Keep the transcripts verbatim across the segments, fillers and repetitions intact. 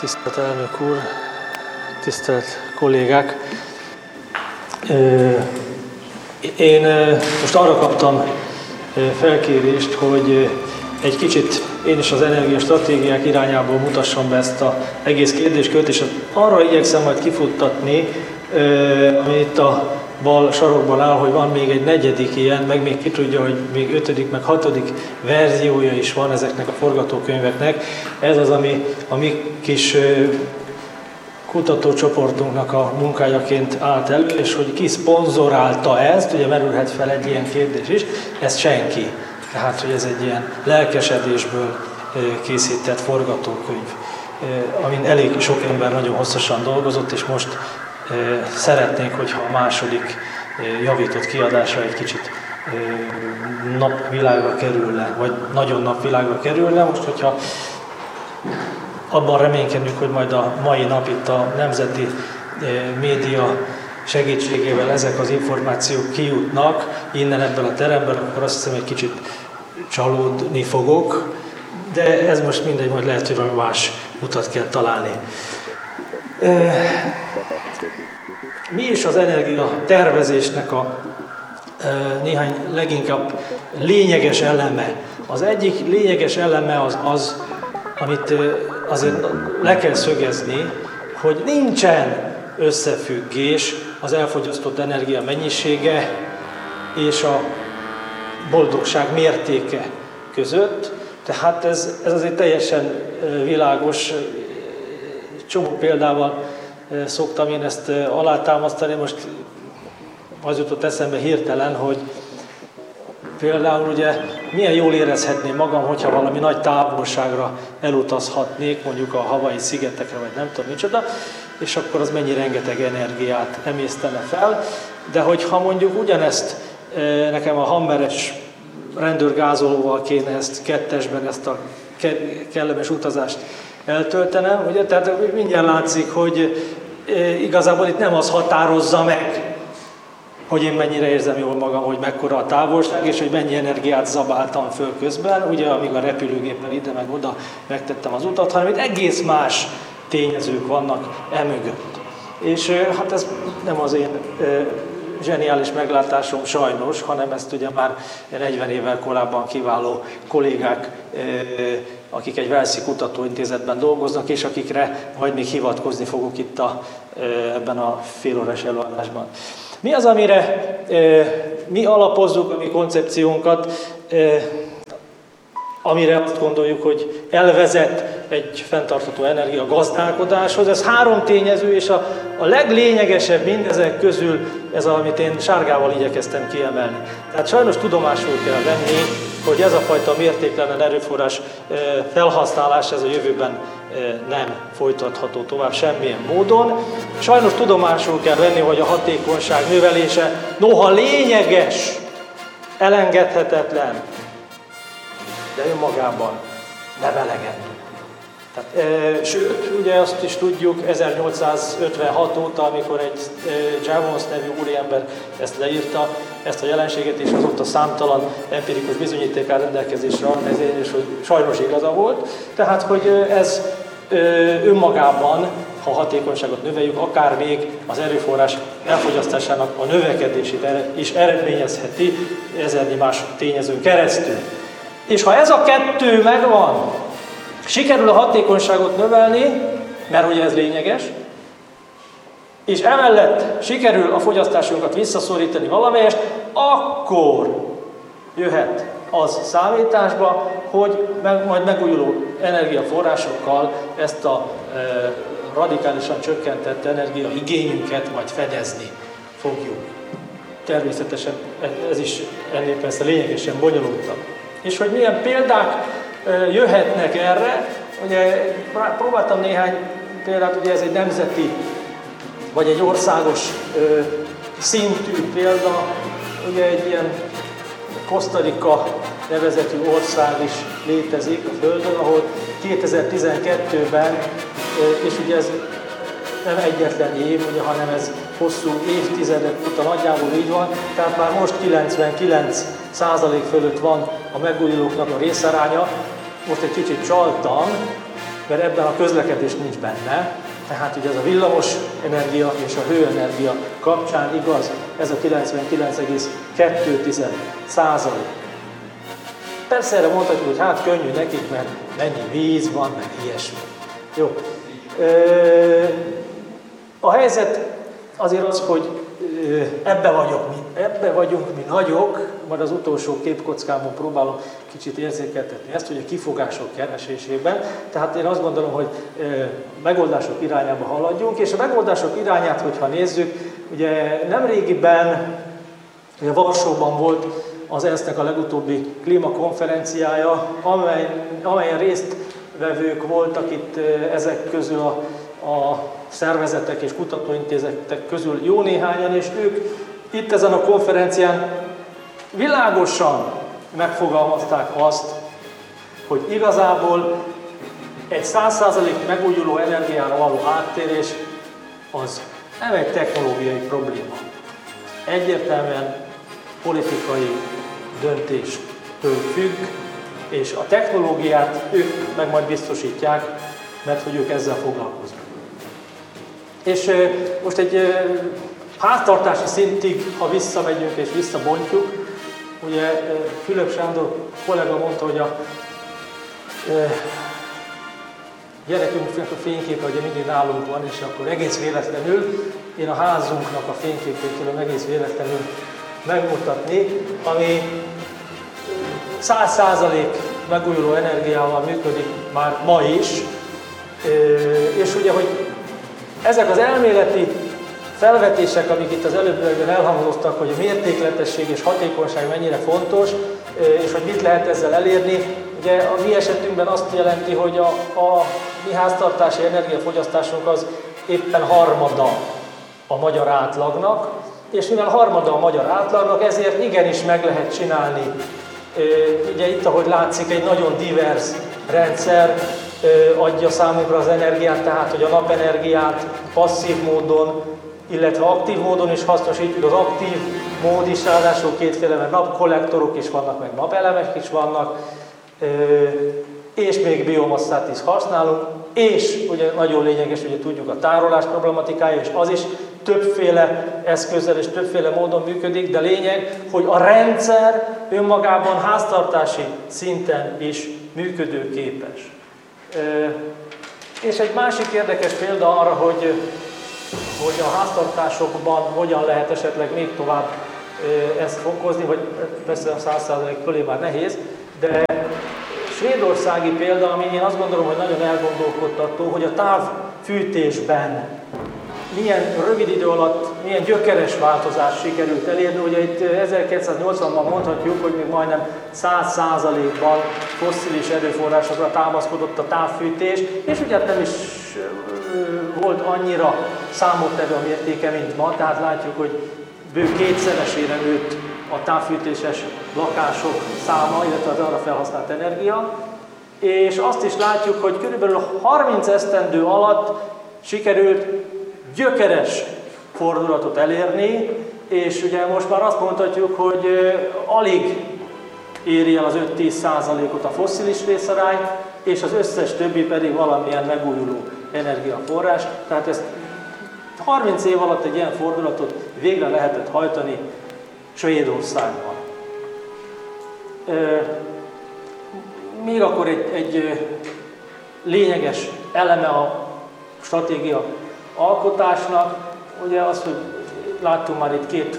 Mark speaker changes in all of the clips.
Speaker 1: Tisztelt elnök úr, tisztelt kollégák! Én most arra kaptam felkérést, hogy egy kicsit én is az energiastratégiák irányából mutassam be ezt az egész kérdéskört, és arra igyekszem majd kifuttatni, ami itt a bal sarokban áll, hogy van még egy negyedik ilyen, meg még ki tudja, hogy még ötödik, meg hatodik verziója is van ezeknek a forgatókönyveknek. Ez az, ami a mi kis kutatócsoportunknak a munkájaként állt elő, és hogy ki szponzorálta ezt, ugye merülhet fel egy ilyen kérdés is, ez senki. Tehát, hogy ez egy ilyen lelkesedésből készített forgatókönyv, amin elég sok ember nagyon hosszasan dolgozott, és most szeretnénk, hogyha a második javított kiadása egy kicsit napvilágra kerülne, vagy nagyon napvilágra kerülne. Most, hogyha abban reménykedünk, hogy majd a mai nap itt a nemzeti média segítségével ezek az információk kijutnak innen ebből a teremből, akkor azt hiszem, egy kicsit csalódni fogok, de ez most mindegy, majd lehet, hogy valami más utat kell találni. Mi is az energia tervezésnek a néhány leginkább lényeges eleme? Az egyik lényeges eleme az az, amit azért le kell szögezni, hogy nincsen összefüggés az elfogyasztott energia mennyisége és a boldogság mértéke között. Tehát ez, ez azért teljesen világos, csomó példával szoktam én ezt alátámasztani. Most az jutott eszembe hirtelen, hogy például ugye milyen jól érezhetném magam, hogyha valami nagy távolságra elutazhatnék, mondjuk a Hawaii szigetekre, vagy nem tudom micsoda, és akkor az mennyi rengeteg energiát emésztene fel. De hogyha mondjuk ugyanezt nekem a hammeres rendőrgázolóval kéne ezt kettesben, ezt a kellemes utazást eltöltenem, ugye? Tehát mindjárt látszik, hogy igazából itt nem az határozza meg, hogy én mennyire érzem jól magam, hogy mekkora a távolság, és hogy mennyi energiát zabáltam föl közben, ugye, amíg a repülőgéppel ide meg oda megtettem az utat, hanem itt egész más tényezők vannak emögött. És hát ez nem az én zseniális meglátásom sajnos, hanem ezt ugye már negyven évvel korábban kiváló kollégák, akik egy Walesi kutatóintézetben dolgoznak, és akikre majd még hivatkozni fogok itt a, ebben a félórás előadásban. Mi az, amire e, mi alapozzuk a mi koncepciónkat, e, amire azt gondoljuk, hogy elvezet egy fenntartható energiagazdálkodáshoz. Ez három tényező, és a, a leglényegesebb mindezek közül ez, amit én sárgával igyekeztem kiemelni. Tehát sajnos tudomásul kell venni, hogy ez a fajta mértéktelen erőforrás felhasználás ez a jövőben nem folytatható tovább semmilyen módon. Sajnos tudomásul kell venni, hogy a hatékonyság növelése noha lényeges, elengedhetetlen, de önmagában nem elegendő. Tehát, e, sőt, ugye azt is tudjuk ezernyolcszázötvenhat óta, amikor egy e, Jevons nevű úriember ezt leírta, ezt a jelenséget, és azóta számtalan empirikus bizonyíték áll rendelkezésre, ezért is, hogy sajnos igaza volt. Tehát, hogy ez e, önmagában, ha hatékonyságot növeljük, akár még az erőforrás elfogyasztásának a növekedését is eredményezheti ezernyi más tényezőn keresztül. És ha ez a kettő megvan, sikerül a hatékonyságot növelni, mert ugye ez lényeges, és emellett sikerül a fogyasztásunkat visszaszorítani valamelyest, akkor jöhet az számításba, hogy meg, majd megújuló energiaforrásokkal ezt a e, radikálisan csökkentett energiaigényünket majd fedezni fogjuk. Természetesen ez is ennél persze lényegesen bonyolultabb. És hogy milyen példák jöhetnek erre, ugye próbáltam néhány példát, ugye ez egy nemzeti, vagy egy országos ö, szintű példa, ugye egy ilyen Costa Rica nevezetű ország is létezik a Földön, ahol kétezer-tizenkettőben, ö, és ugye ez nem egyetlen év, ugye, hanem ez hosszú évtizedek óta nagyjából így van, tehát már most kilencvenkilenc százalék fölött van a megújulóknak a részaránya. Most egy kicsit csaltam, mert ebben a közlekedés nincs benne. Tehát ugye ez a villamos energia és a hőenergia kapcsán igaz, ez a kilencvenkilenc egész kettő százalék. Persze erre mondhatjuk, hogy hát könnyű nekik, mert mennyi víz van, meg ilyesmi. Jó. A helyzet azért az, hogy ebbe vagyok mi, ebbe vagyunk mi nagyok, majd az utolsó képkockámon próbálom kicsit érzékeltetni ezt, hogy a kifogások keresésében. Tehát én azt gondolom, hogy megoldások irányába haladjunk, és a megoldások irányát, hogyha nézzük, ugye nemrégiben, ugye Varsóban volt az é e es zé-nek a legutóbbi klímakonferenciája, amely, amelyen résztvevők voltak itt ezek közül a, a szervezetek és kutatóintézetek közül jó néhányan, és ők itt ezen a konferencián világosan megfogalmazták azt, hogy igazából egy száz százalék megújuló energiára való áttérés az nem egy technológiai probléma. Egyértelműen politikai döntéstől függ, és a technológiát ők meg majd biztosítják, mert hogy ők ezzel foglalkoznak. És most egy háztartási szintig, ha visszamegyünk és visszabontjuk, ugye Fülöp Sándor kollega mondta, hogy a gyerekünknek a fényképe ugye mindig nálunk van, és akkor egész véletlenül én a házunknak a fényképét tudom egész véletlenül megmutatni, ami száz százalék megújuló energiával működik már ma is, és ugye, hogy ezek az elméleti felvetések, amik itt az előbbiekben elhangoztak, hogy a mértékletesség és hatékonyság mennyire fontos, és hogy mit lehet ezzel elérni, ugye a mi esetünkben azt jelenti, hogy a, a mi háztartási energiafogyasztásunk az éppen harmada a magyar átlagnak, és mivel harmada a magyar átlagnak, ezért igenis meg lehet csinálni. Ugye itt, ahogy látszik, egy nagyon divers rendszer adja számunkra az energiát, tehát hogy a napenergiát passzív módon, illetve aktív módon is hasznosítjuk. Az aktív mód is ráadásul kétféle, mert napkollektorok is vannak, meg napelemek is vannak, és még biomasszát is használunk, és ugye nagyon lényeges, ugye tudjuk a tárolás problematikája, és az is többféle eszközzel és többféle módon működik, de lényeg, hogy a rendszer önmagában háztartási szinten is működőképes. És egy másik érdekes példa arra, hogy, hogy a háztartásokban hogyan lehet esetleg még tovább ezt fokozni, vagy persze a száz százalék fölé már nehéz, de svédországi példa, ami én azt gondolom, hogy nagyon elgondolkodtató, hogy a távfűtésben milyen rövid idő alatt, milyen gyökeres változást sikerült elérni. Ugye itt ezerkilencszáznyolcvanban mondhatjuk, hogy még majdnem száz százalékban fosszilis erőforrásokra támaszkodott a távfűtés, és ugye nem is volt annyira számottevő a mértéke, mint ma, tehát látjuk, hogy bő kétszeresére nőtt a távfűtéses lakások száma, illetve az arra felhasznált energia, és azt is látjuk, hogy körülbelül harminc esztendő alatt sikerült gyökeres fordulatot elérni, és ugye most már azt mondhatjuk, hogy alig éri el az öt-tíz százalékot a fosszilis részarány, és az összes többi pedig valamilyen megújuló energiaforrás. Tehát ezt harminc év alatt egy ilyen fordulatot végre lehetett hajtani Svédországban. Még akkor egy, egy lényeges eleme a stratégia alkotásnak, ugye az, hogy láttunk már itt két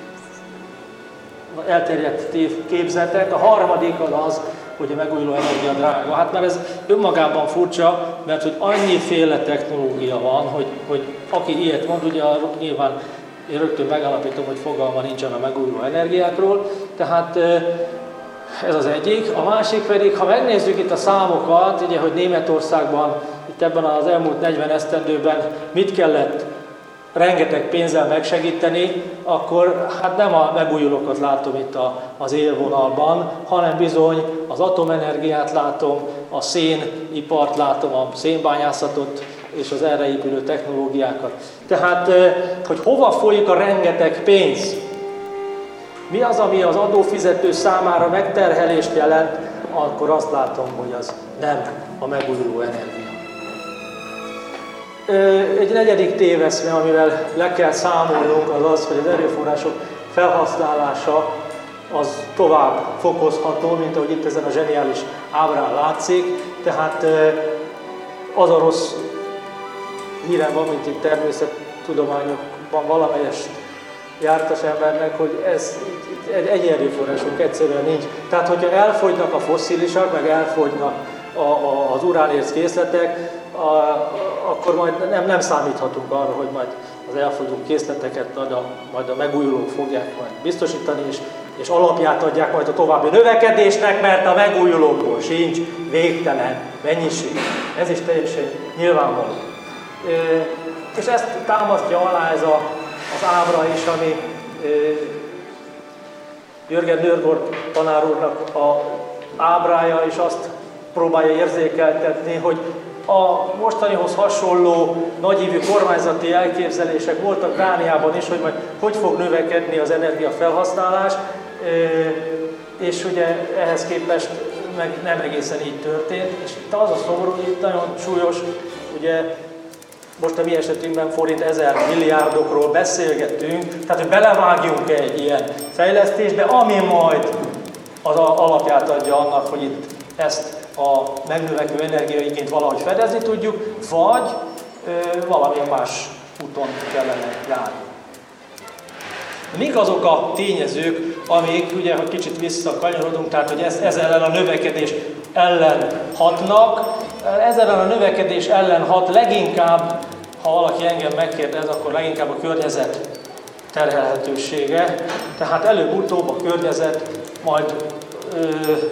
Speaker 1: elterjedt képzetet, a harmadik az az, hogy a megújuló energia drága. Hát már ez önmagában furcsa, mert hogy annyiféle technológia van, hogy, hogy aki ilyet mond, ugye nyilván én rögtön megállapítom, hogy fogalma nincsen a megújuló energiákról, tehát ez az egyik. A másik pedig, ha megnézzük itt a számokat, ugye, hogy Németországban itt ebben az elmúlt negyven esztendőben mit kellett rengeteg pénzzel megsegíteni, akkor hát nem a megújulókat látom itt a, az élvonalban, hanem bizony az atomenergiát látom, a szénipart látom, a szénbányászatot és az erre épülő technológiákat. Tehát, hogy hova folyik a rengeteg pénz? Mi az, ami az adófizető számára megterhelést jelent, akkor azt látom, hogy az nem a megújuló energia. Egy negyedik téveszme, amivel le kell számolnunk, az az, hogy az erőforrások felhasználása az tovább fokozható, mint ahogy itt ezen a zseniális ábrán látszik. Tehát az a rossz hírem van, mint itt természettudományokban valamelyest jártas embernek, hogy ez egy erőforrásunk egyszerűen nincs. Tehát, hogyha elfogynak a fosszilisak, meg elfogynak a, a, az uránérc készletek, a, akkor majd nem, nem számíthatunk arra, hogy majd az elfogyó készleteket majd a, majd a megújulók fogják majd biztosítani, és, és alapját adják majd a további növekedésnek, mert a megújulókból sincs végtelen mennyiség. Ez is teljesen nyilvánvaló. E, és ezt támasztja alá ez a, az ábra is, ami e, Jürgen Nörgård tanár úrnak a ábrája, és azt próbálja érzékeltetni, hogy a mostanihoz hasonló nagyívű kormányzati elképzelések voltak Dániában is, hogy majd hogy fog növekedni az energiafelhasználás, és ugye ehhez képest meg nem egészen így történt. És itt az a szomorú, hogy itt nagyon súlyos, ugye most a mi esetünkben forint ezer milliárdokról beszélgetünk, tehát hogy belevágjunk egy ilyen fejlesztésbe, ami majd az alapját adja annak, hogy itt ezt a megnövekvő energiaiként valahogy fedezni tudjuk, vagy ö, valamilyen más úton kellene járni. Mik azok a tényezők, amik, ugye, hogy kicsit visszakanyarodunk, tehát hogy ez, ez ellen a növekedés ellen hatnak. Ez ellen a növekedés ellen hat leginkább, ha valaki engem megkérdez, akkor leginkább a környezet terhelhetősége. Tehát előbb-utóbb a környezet majd ö,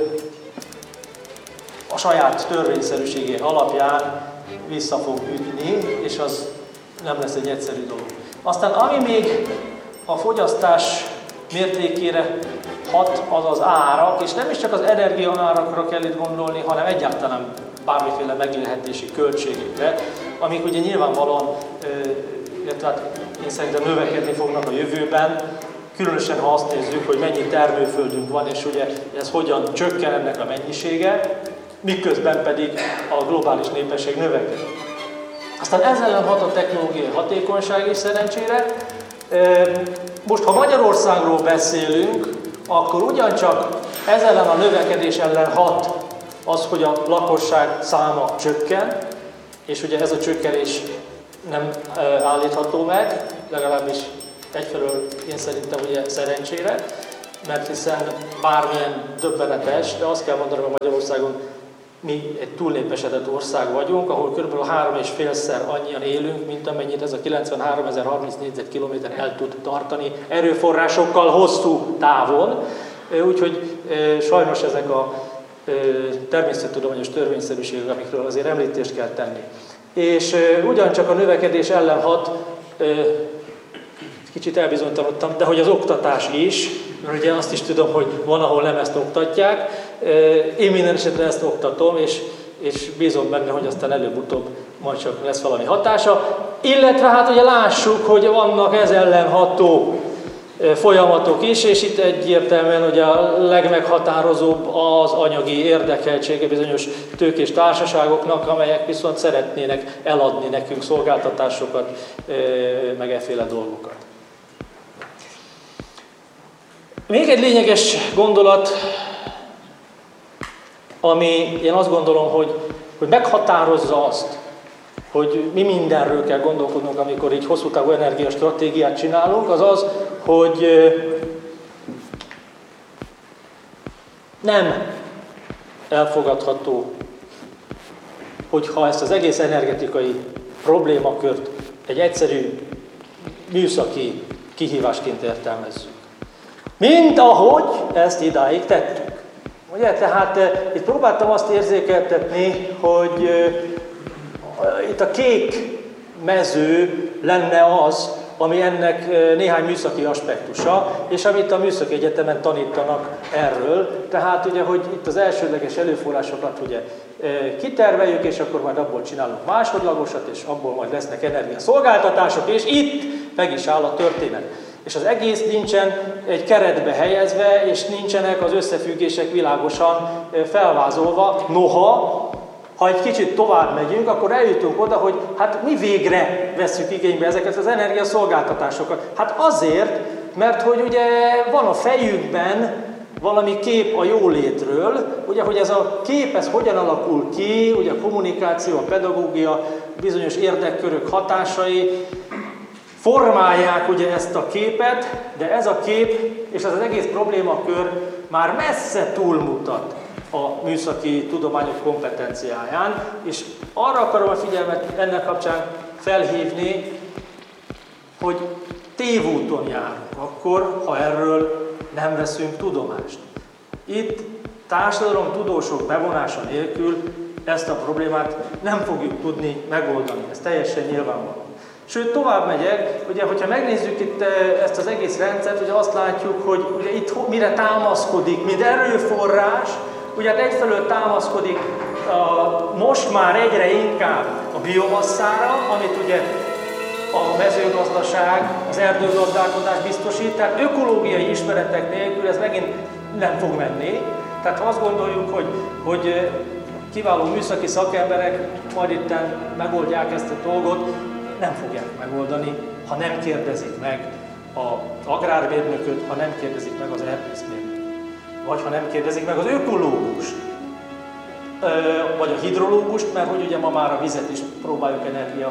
Speaker 1: a saját törvényszerűségé alapján vissza fog ütni, és az nem lesz egy egyszerű dolog. Aztán ami még a fogyasztás mértékére hat, az az árak, és nem is csak az energiaárakra kell itt gondolni, hanem egyáltalán bármiféle megélhetési költségekre, amik ugye nyilvánvalóan, illetve hát én szerintem növekedni fognak a jövőben, különösen ha azt nézzük, hogy mennyi termőföldünk van, és ugye ez hogyan csökken ennek a mennyisége, miközben pedig a globális népesség növekedik. Aztán ezzel ellen hat a technológiai hatékonyság is szerencsére. Most, ha Magyarországról beszélünk, akkor ugyancsak ezzel ellen a növekedés ellen hat az, hogy a lakosság száma csökken, és ugye ez a csökkenés nem állítható meg, legalábbis egyfelől én szerintem ugye szerencsére, mert hiszen bármilyen döbbenetes, de azt kell mondanom, hogy Magyarországon mi egy túlnépesedett ország vagyunk, ahol kb. három és félszer annyian élünk, mint amennyit ez a kilencvenháromezer-harminc négyzetkilométer el tud tartani erőforrásokkal hosszú távon. Úgyhogy sajnos ezek a természettudományos törvényszerűségek, amikről azért említést kell tenni. És ugyancsak a növekedés ellen hat, kicsit elbizonytalanodtam, de hogy az oktatás is, mert ugye azt is tudom, hogy van, ahol nem ezt oktatják. Én minden esetre ezt oktatom, és, és bízom benne, hogy aztán előbb-utóbb majd csak lesz valami hatása. Illetve hát ugye lássuk, hogy vannak ez ellen ható folyamatok is, és itt egyértelműen ugye a legmeghatározóbb az anyagi érdekeltsége bizonyos tőkés társaságoknak, amelyek viszont szeretnének eladni nekünk szolgáltatásokat, meg efféle dolgokat. Még egy lényeges gondolat, ami én azt gondolom, hogy, hogy meghatározza azt, hogy mi mindenről kell gondolkodnunk, amikor így hosszú távú energiastratégiát csinálunk, az az, hogy nem elfogadható, hogyha ezt az egész energetikai problémakört egy egyszerű műszaki kihívásként értelmezzük. Mint ahogy ezt idáig tettük. Ugye, tehát itt próbáltam azt érzékeltetni, hogy itt a kék mező lenne az, ami ennek néhány műszaki aspektusa, és amit a Műszaki Egyetemen tanítanak erről. Tehát ugye, hogy itt az elsődleges előforrásokat ugye kiterveljük, és akkor majd abból csinálunk másodlagosat, és abból majd lesznek energiaszolgáltatások, és itt meg is áll a történet. És az egész nincsen egy keretbe helyezve, és nincsenek az összefüggések világosan felvázolva. Noha, ha egy kicsit tovább megyünk, akkor eljutunk oda, hogy hát mi végre vesszük igénybe ezeket az energiaszolgáltatásokat. Hát azért, mert hogy ugye van a fejükben valami kép a jólétről, ugye, hogy ez a kép, ez hogyan alakul ki, ugye a kommunikáció, a pedagógia, bizonyos érdekkörök hatásai formálják ugye ezt a képet, de ez a kép és ez az egész problémakör már messze túlmutat a műszaki tudományok kompetenciáján, és arra akarom a figyelmet ennek kapcsán felhívni, hogy tévúton járunk akkor, ha erről nem veszünk tudomást. Itt társadalomtudósok bevonása nélkül ezt a problémát nem fogjuk tudni megoldani, ez teljesen nyilvánvaló. Sőt, tovább megyek, ugye, hogyha megnézzük itt ezt az egész rendszert, ugye azt látjuk, hogy ugye itt mire támaszkodik, mint erőforrás, ugye hát egyfelől támaszkodik a, most már egyre inkább a biomasszára, amit ugye a mezőgazdaság, az erdőgazdálkodás biztosít, tehát ökológiai ismeretek nélkül ez megint nem fog menni. Tehát ha azt gondoljuk, hogy, hogy kiváló műszaki szakemberek majd itt megoldják ezt a dolgot, nem fogják megoldani, ha nem kérdezik meg az agrármérnököt, ha nem kérdezik meg az erdészmérnököt, vagy ha nem kérdezik meg az ökológust, vagy a hidrológust, mert hogy ugye ma már a vizet is próbáljuk energia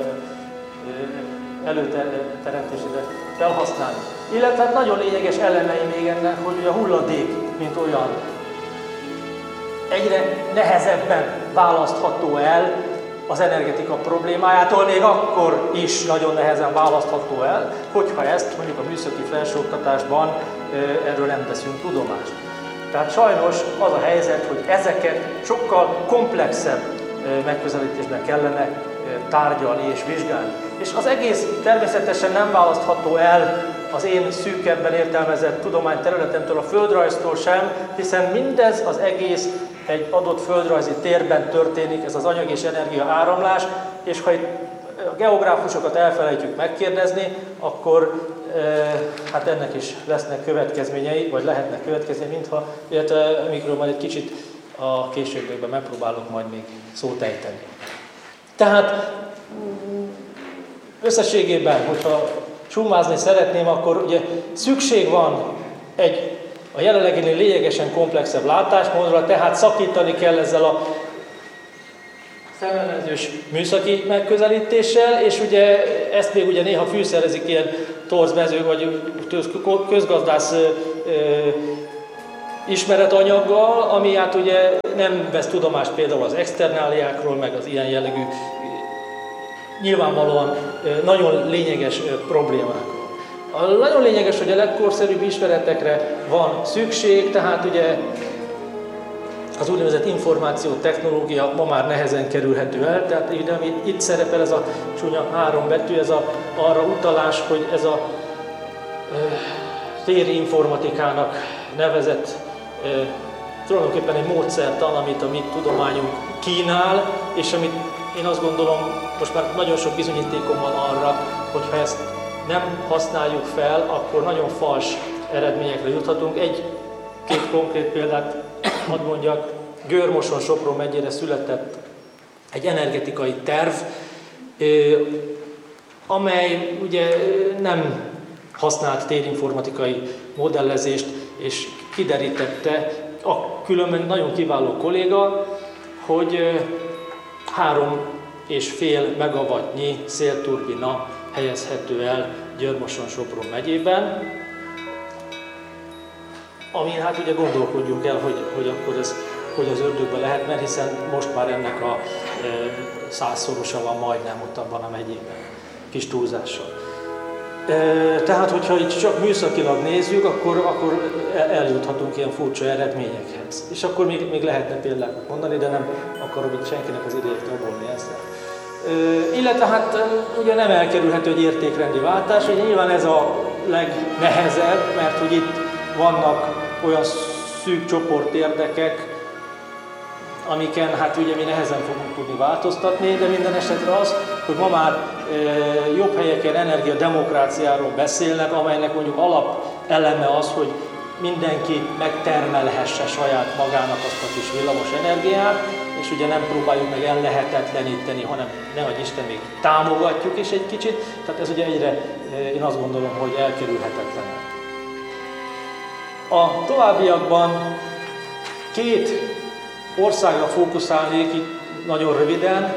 Speaker 1: előteremtésére felhasználni. Illetve nagyon lényeges elemei még ennek, hogy ugye a hulladék, mint olyan, egyre nehezebben választható el az energetika problémájától, még akkor is nagyon nehezen választható el, hogyha ezt mondjuk a műszaki felsőoktatásban erről nem veszünk tudomást. Tehát sajnos az a helyzet, hogy ezeket sokkal komplexebb megközelítésben kellene tárgyalni és vizsgálni. És az egész természetesen nem választható el az én szűkebben értelmezett tudományterületemtől, a földrajztól sem, hiszen mindez az egész egy adott földrajzi térben történik, ez az anyag és energia áramlás, és ha a geográfusokat elfelejtjük megkérdezni, akkor e, hát ennek is lesznek következményei, vagy lehetnek következményei, mintha, illetve amikről majd egy kicsit a későbbiekben megpróbálok majd még szót ejteni. Tehát összességében, hogyha summázni szeretném, akkor ugye szükség van egy a jelenleginél lényegesen komplexebb látásmódra, tehát szakítani kell ezzel a szemellenzős műszaki megközelítéssel, és ugye ezt még ugye néha fűszerezik ilyen torzmező vagy közgazdász ismeretanyaggal, ami hát ugye nem vesz tudomást például az externáliákról, meg az ilyen jellegű nyilvánvalóan nagyon lényeges problémákról. A nagyon lényeges, hogy a legkorszerűbb ismeretekre van szükség, tehát ugye az úgynevezett információtechnológia ma már nehezen kerülhető el, tehát itt szerepel ez a csúnya három betű, ez a, arra utalás, hogy ez a e, téri informatikának nevezett e, tulajdonképpen egy módszertan, amit a mi tudományunk kínál, és amit én azt gondolom, most már nagyon sok bizonyítékom van arra, hogy ha ezt nem használjuk fel, akkor nagyon fals eredményekre juthatunk. Egy-két konkrét példát hadd mondjak, Győr-Moson-Sopron megyére született egy energetikai terv, amely ugye nem használt térinformatikai modellezést, és kiderítette a különben nagyon kiváló kolléga, hogy három és fél megawattnyi szélturbina helyezhető el Győr-Moson-Sopron megyében, amin hát ugye gondolkodjunk el, hogy, hogy akkor ez hogy az ördögben lehet, mert hiszen most már ennek a e, százszorosa van majdnem ott abban a megyében, kis túlzással. E, tehát, hogyha itt csak műszakilag nézzük, akkor, akkor eljuthatunk ilyen furcsa eredményekhez. És akkor még, még lehetne példákat mondani, de nem akarom itt senkinek az idejét rabolni ezzel. E, illetve hát ugye nem elkerülhető egy értékrendi váltás, hogy nyilván ez a legnehezebb, mert hogy itt vannak olyan szűk csoport érdekek, amiken hát ugye mi nehezen fogunk tudni változtatni, de minden esetre az, hogy ma már e, jobb helyeken energiademokráciáról beszélnek, amelynek mondjuk alapeleme az, hogy mindenki megtermelhesse saját magának azt a kis villamos energiát, és ugye nem próbáljuk meg ellehetetleníteni, hanem nehogy Isten még támogatjuk is egy kicsit, tehát ez ugye egyre, én azt gondolom, hogy elkerülhetetlen. A továbbiakban két országra fókuszálnék itt nagyon röviden.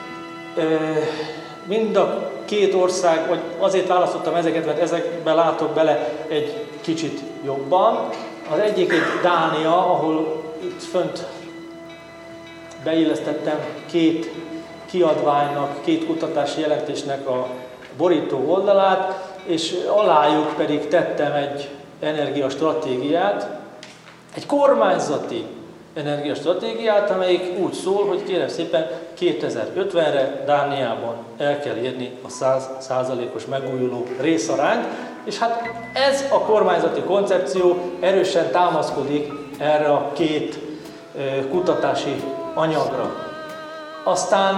Speaker 1: Mind a két ország, vagy azért választottam ezeket, mert ezekben látok bele egy kicsit jobban. Az egyik egy Dánia, ahol itt fönt beillesztettem két kiadványnak, két kutatási jelentésnek a borító oldalát, és alájuk pedig tettem egy energiastratégiát, egy kormányzati energiastratégiát, amelyik úgy szól, hogy kérem szépen kétezer-ötvenre Dániában el kell érni a száz százalékos megújuló részarányt, és hát ez a kormányzati koncepció erősen támaszkodik erre a két kutatási anyagra. Aztán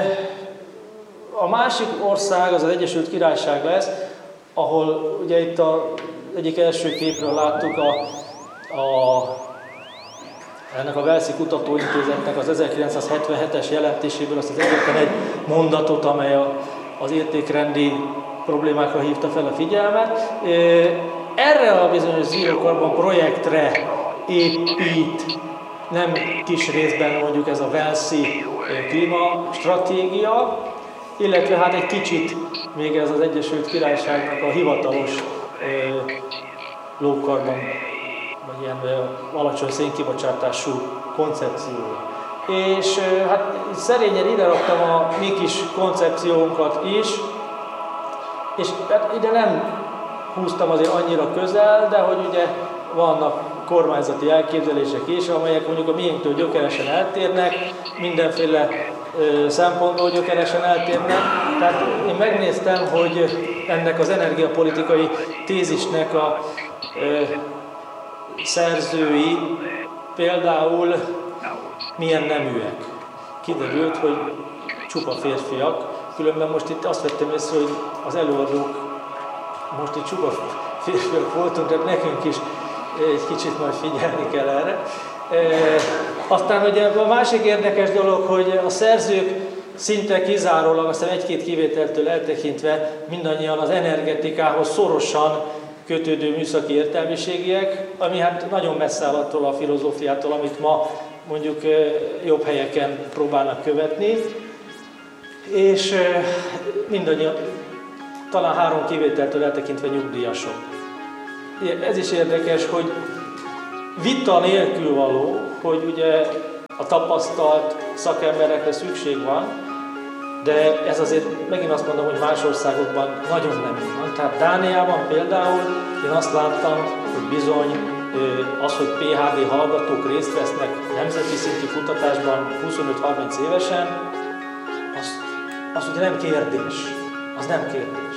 Speaker 1: a másik ország az az Egyesült Királyság lesz, ahol ugye itt az egyik első képről láttuk a, a, ennek a Walesi Kutatóintézetnek az ezerkilencszázhetvenhetes jelentéséből azt az egyetlen egy mondatot, amely a, az értékrendi problémákra hívta fel a figyelmet. Erre a bizonyos Zero Carbon projektre épít nem kis részben mondjuk ez a Walesi klímastratégia, illetve hát egy kicsit még ez az Egyesült Királyságnak a hivatalos low carbon, vagy ilyen alacsony szénkibocsátású koncepciója. És hát szerényen ide raktam a mi kis koncepciónkat is, és hát ide nem húztam azért annyira közel, de hogy ugye vannak kormányzati elképzelések is, amelyek mondjuk a miénktől gyökeresen eltérnek, mindenféle ö, szempontból gyökeresen eltérnek. Tehát én megnéztem, hogy ennek az energiapolitikai tézisnek a ö, szerzői például milyen neműek. Kiderült, hogy csupa férfiak, különben most itt azt vettem észre, hogy az előadók most itt csupa férfiak voltunk, tehát nekünk is egy kicsit majd figyelni kell erre. E, aztán ugye a másik érdekes dolog, hogy a szerzők szinte kizárólag, aztán egy-két kivételtől eltekintve mindannyian az energetikához szorosan kötődő műszaki értelmiségiek, ami hát nagyon messze áll attól a filozófiától, amit ma mondjuk jobb helyeken próbálnak követni. És mindannyian, talán három kivételtől eltekintve nyugdíjasok. Ez is érdekes, hogy vita nélkül való, hogy ugye a tapasztalt szakemberekre szükség van, de ez azért megint azt mondom, hogy más országokban nagyon nem így van. Tehát Dániában például én azt láttam, hogy bizony az, hogy pé há dé hallgatók részt vesznek nemzeti szintű kutatásban huszonöt-harminc évesen, az, az ugye nem kérdés. Az nem kérdés.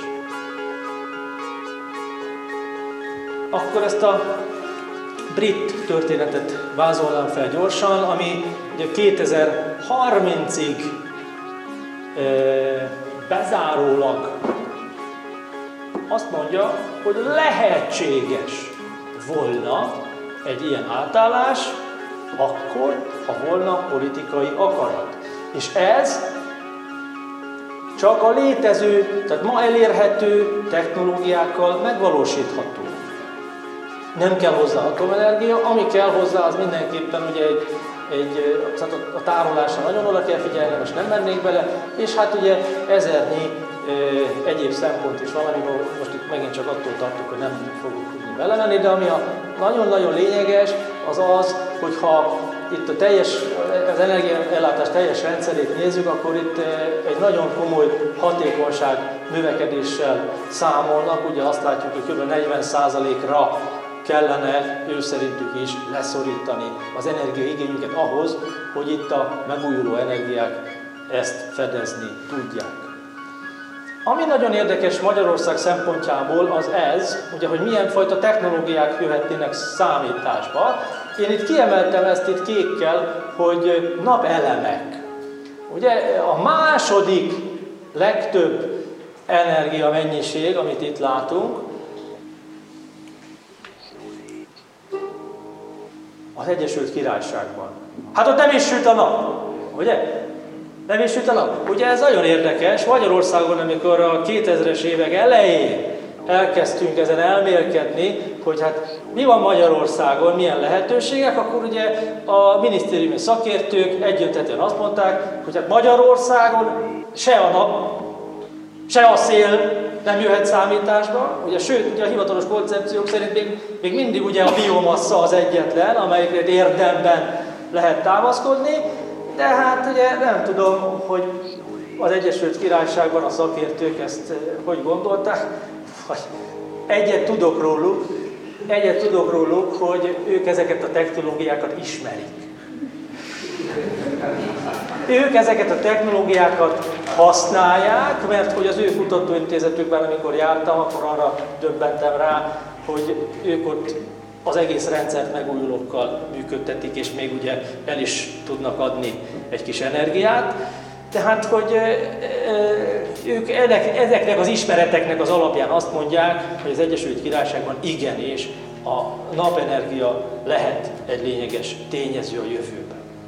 Speaker 1: Akkor ezt a brit történetet vázolnám fel gyorsan, ami ugye kétezer-harmincig e, bezárólag azt mondja, hogy lehetséges volna egy ilyen átállás, akkor, ha volna politikai akarat. És ez csak a létező, tehát ma elérhető technológiákkal megvalósítható. Nem kell hozzá atomenergia, ami kell hozzá, az mindenképpen ugye egy, egy tehát a tárolásra nagyon oda kell figyelni, most nem mennék bele, és hát ugye ezernyi e, egyéb szempont is van, amiben most itt megint csak attól tartok, hogy nem fogunk tudni belemenni, de ami a nagyon-nagyon lényeges, az az, hogyha itt a teljes, az energiaellátás teljes rendszerét nézzük, akkor itt egy nagyon komoly hatékonyság növekedéssel számolnak. Ugye azt látjuk, hogy kb. negyven százalékra kellene ő szerintük is leszorítani az energiaigényüket ahhoz, hogy itt a megújuló energiák ezt fedezni tudják. Ami nagyon érdekes Magyarország szempontjából az ez, ugye, hogy milyen fajta technológiák jöhetnének számításba. Én itt kiemeltem ezt itt kékkel, hogy napelemek. Ugye a második legtöbb energia mennyiség, amit itt látunk, az Egyesült Királyságban. Hát ott nem is süt a nap. Ugye? Nem is süt a nap. Ugye ez nagyon érdekes. Magyarországon, amikor a kétezres évek elején elkezdtünk ezen elmélkedni, hogy hát mi van Magyarországon, milyen lehetőségek, akkor ugye a minisztériumi szakértők egyöntetően azt mondták, hogy hát Magyarországon se a nap, se a szél nem jöhet számításba, ugye, sőt, ugye a hivatalos koncepciók szerint még, még mindig ugye a biomassa az egyetlen, amelyikre érdemben lehet támaszkodni, de hát ugye nem tudom, hogy az Egyesült Királyságban a szakértők ezt hogy gondolták, vagy egyet tudok róluk, egyet tudok róluk, hogy ők ezeket a technológiákat ismerik. Ők ezeket a technológiákat használják, mert hogy az ő kutatóintézetükben, amikor jártam, akkor arra döbbentem rá, hogy ők ott az egész rendszert megújulókkal működtetik, és még ugye el is tudnak adni egy kis energiát. Tehát, hogy ők ezeknek az ismereteknek az alapján azt mondják, hogy az Egyesült Királyságban igenis a napenergia lehet egy lényeges tényező a jövőben.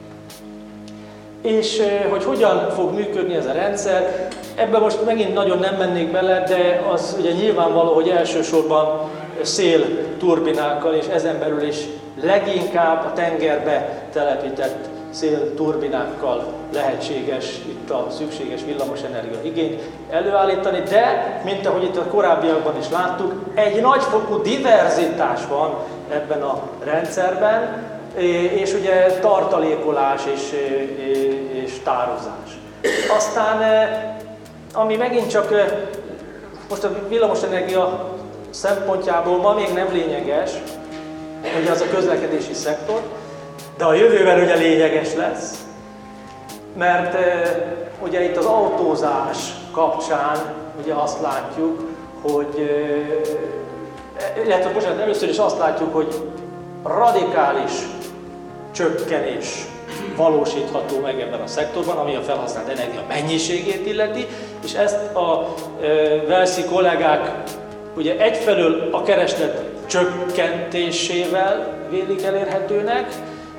Speaker 1: És hogy hogyan fog működni ez a rendszer, ebben most megint nagyon nem mennék bele, de az ugye nyilvánvaló, hogy elsősorban szélturbinákkal és ezen belül is leginkább a tengerbe telepített szélturbinákkal lehetséges itt a szükséges villamosenergia igényt előállítani, de, mint ahogy itt a korábbiakban is láttuk, egy nagyfokú diverzitás van ebben a rendszerben, és ugye tartalékolás és, és tározás. Aztán, ami megint csak most a villamosenergia szempontjából ma még nem lényeges, ugye az a közlekedési szektor, de a jövőben ugye lényeges lesz, mert ugye itt az autózás kapcsán ugye azt látjuk, hogy, illetve bocsánat, először is azt látjuk, hogy radikális csökkenés valósítható meg ebben a szektorban, ami a felhasznált energia mennyiségét illeti, és ezt a walesi kollégák ugye egyfelől a kereslet csökkentésével vélik elérhetőnek.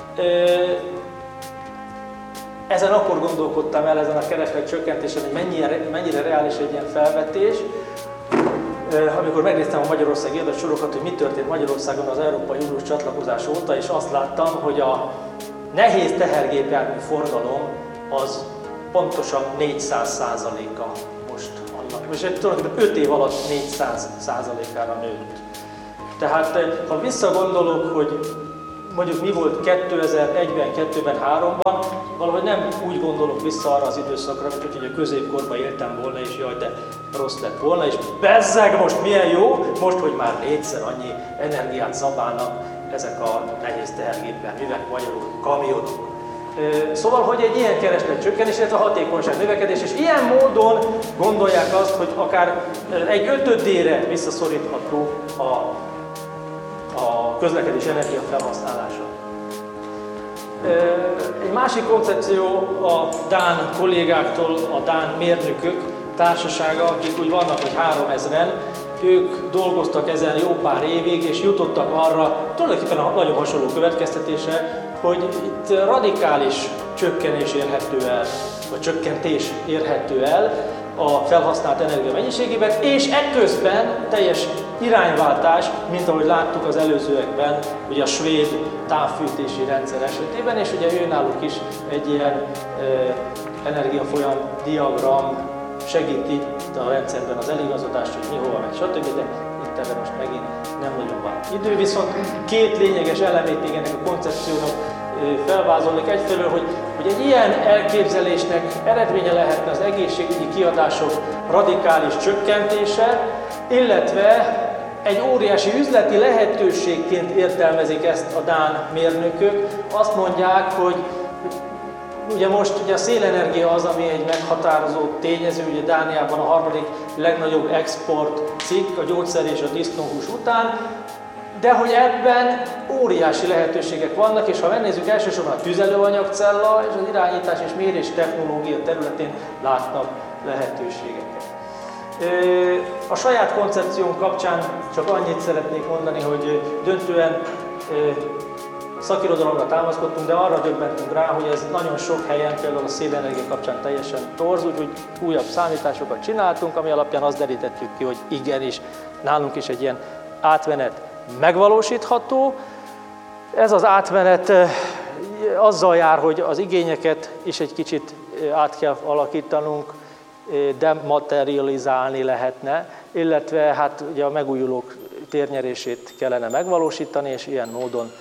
Speaker 1: Ezen akkor gondolkodtam el, ezen a kereslet csökkentésen, hogy mennyire, mennyire reális egy ilyen felvetés, amikor megnéztem a magyarországi adatsorokat, hogy mi történt Magyarországon az Európai Uniós csatlakozás óta, és azt láttam, hogy a nehéz tehergépjármű forgalom az pontosan négyszáz százaléka most annak. És tulajdonképpen öt év alatt négyszáz százalékára nőtt. Tehát ha visszagondolok, hogy mondjuk mi volt kétezer-egyben, kétezer-háromban, valahogy nem úgy gondolok vissza arra az időszakra, mint hogy a középkorban éltem volna, és jaj, de rossz lett volna, és bezzeg most milyen jó, most, hogy már négyszer annyi energiát szabálnak ezek a nehéz tehergépjárművek, magyarul kamionok. Szóval, hogy egy ilyen kereslet csökkenés, illetve a hatékonyság növekedés, és ilyen módon gondolják azt, hogy akár egy ötödére visszaszorítható a, a közlekedés energia felhasználása. Egy másik koncepció a dán kollégáktól, a dán mérnökök társasága, akik úgy vannak, hogy háromezren, ők dolgoztak ezen jó pár évig, és jutottak arra, tulajdonképpen a nagyon hasonló következtetése, hogy itt radikális csökkenés érhető el, vagy csökkentés érhető el a felhasznált energia mennyiségében, és ekközben teljes irányváltás, mint ahogy láttuk az előzőekben, ugye a svéd távfűtési rendszer esetében, és ugye ő náluk is egy ilyen e, energiafolyam diagram segíti itt a rendszerben az eligazodást, hogy mi hova megy, stb. De itt ebben most megint nem nagyon van idő, viszont két lényeges elemét még ennek a koncepciónak felvázolnék. Egyfelől, hogy, hogy egy ilyen elképzelésnek eredménye lehetne az egészségügyi kiadások radikális csökkentése, illetve egy óriási üzleti lehetőségként értelmezik ezt a dán mérnökök. Azt mondják, hogy ugye most ugye a szélenergia az, ami egy meghatározó tényező, ugye Dániában a harmadik legnagyobb export cikk a gyógyszer és a disznóhús után, de hogy ebben óriási lehetőségek vannak, és ha megnézzük, elsősorban a tüzelőanyagcella és az irányítás és mérés technológia területén látnak lehetőségeket. A saját koncepción kapcsán csak annyit szeretnék mondani, hogy döntően szakirodalomra támaszkodtunk, de arra döbbentünk rá, hogy ez nagyon sok helyen, például a szélenergia kapcsán teljesen torz, úgyhogy újabb számításokat csináltunk, ami alapján azt derítettük ki, hogy igenis, nálunk is egy ilyen átmenet megvalósítható. Ez az átmenet azzal jár, hogy az igényeket is egy kicsit át kell alakítanunk, dematerializálni lehetne, illetve hát ugye a megújulók térnyerését kellene megvalósítani, és ilyen módon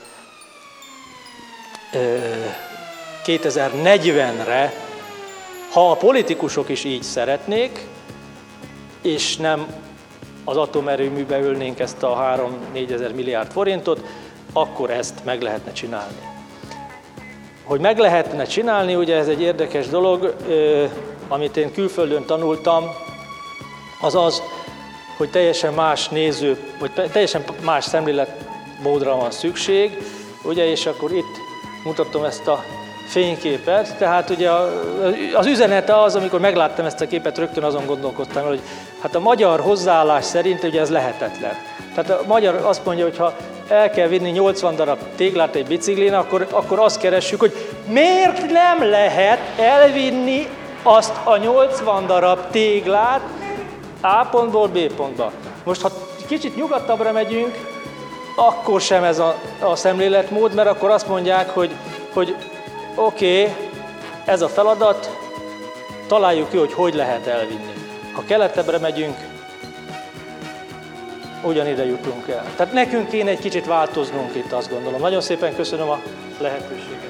Speaker 1: kétezer-negyvenre, ha a politikusok is így szeretnék, és nem az atomerőműbe ölnénk ezt a három-négyezer milliárd forintot, akkor ezt meg lehetne csinálni. Hogy meg lehetne csinálni, ugye ez egy érdekes dolog, amit én külföldön tanultam, az az, hogy teljesen más néző, vagy teljesen más szemléletmódra van szükség, ugye, és akkor itt mutatom ezt a fényképet, tehát ugye az üzenete az, amikor megláttam ezt a képet, rögtön azon gondolkodtam, hogy hát a magyar hozzáállás szerint ugye ez lehetetlen. Tehát a magyar azt mondja, hogy ha el kell vinni nyolcvan darab téglát egy biciklin, akkor, akkor azt keressük, hogy miért nem lehet elvinni azt a nyolcvan darab téglát A pontból B pontba. Most, ha kicsit nyugatabbra megyünk, akkor sem ez a, a szemléletmód, mert akkor azt mondják, hogy, hogy oké, okay, ez a feladat, találjuk ki, hogy hogy lehet elvinni. Ha keletebbre megyünk, ugyanide jutunk el. Tehát nekünk kéne egy kicsit változnunk itt, azt gondolom. Nagyon szépen köszönöm a lehetőséget.